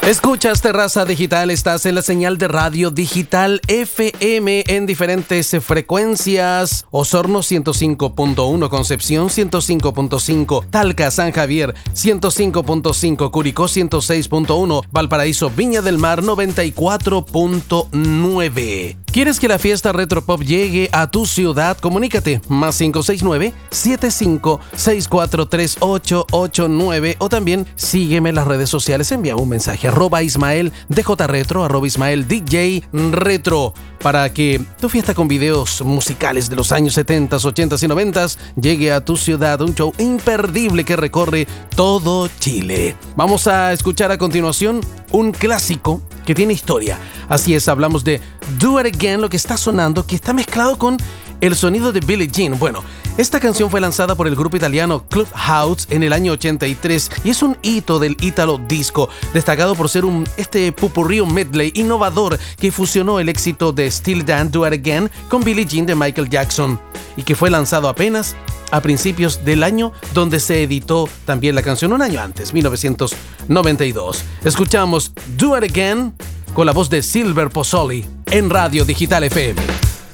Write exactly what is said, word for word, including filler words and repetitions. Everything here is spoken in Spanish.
Escuchas Terraza Digital, estás en la señal de Radio Digital F M en diferentes frecuencias. Osorno ciento cinco punto uno, Concepción ciento cinco punto cinco, Talca, San Javier ciento cinco punto cinco, Curicó ciento seis punto uno, Valparaíso, Viña del Mar noventa y cuatro punto nueve. ¿Quieres que la fiesta Retropop llegue a tu ciudad? Comunícate, más cinco seis nueve, siete cinco seis cuatro tres ocho ocho nueve, o también sígueme en las redes sociales, envía un mensaje arroba Ismael D J Retro, arroba Ismael D J Retro, para que tu fiesta con videos musicales de los años setenta, ochenta y noventa llegue a tu ciudad, un show imperdible que recorre todo Chile. Vamos a escuchar a continuación un clásico que tiene historia. Así es, hablamos de Do It Again, lo que está sonando, que está mezclado con el sonido de Billie Jean. Bueno, esta canción fue lanzada por el grupo italiano Clubhouse en el año ochenta y tres y es un hito del Italo Disco, destacado por ser un este popurrí, un medley innovador que fusionó el éxito de Still Dan Do It Again con Billie Jean de Michael Jackson, y que fue lanzado apenas a principios del año, donde se editó también la canción un año antes, mil novecientos noventa y dos. Escuchamos Do It Again con la voz de Silver Pozzoli en Radio Digital F M.